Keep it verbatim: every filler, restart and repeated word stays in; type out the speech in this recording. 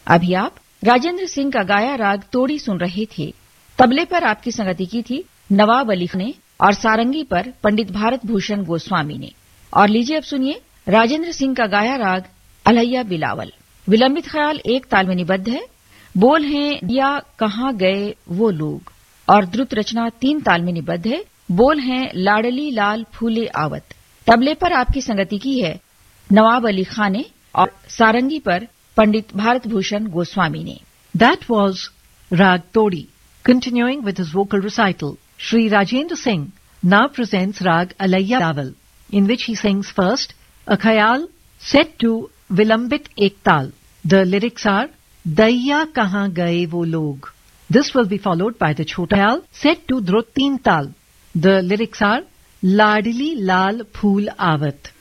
अभी आप राजेंद्र सिंह का गाया राग तोड़ी सुन रहे थे। तबले पर आपकी संगति की थी नवाब अली खान ने और सारंगी पर पंडित भारत भूषण गोस्वामी ने। और लीजिए अब सुनिए राजेंद्र सिंह का गाया राग अलैया बिलावल। विलंबित ख्याल एक ताल में निबद्ध है। बोल हैं या कहाँ गए वो लोग, और द्रुत रचना तीन ताल में निबद्ध है। बोल हैं लाडली लाल फूले आवत। तबले पर आपकी संगति की है नवाब अली खान ने और सारंगी पर पंडित भारत भूषण गोस्वामी ने। That was Rag Todi. Continuing with his vocal recital, Shri Rajendra Singh now presents Rag Alaiya Bilawal, in which he sings first a khayal set to Vilambit Ek Tal. The lyrics are Daiya kahan gaye wo log. This will be followed by the Chhota khayal set to Drut Teen Tal. The lyrics are Ladli Lal Phool Avat.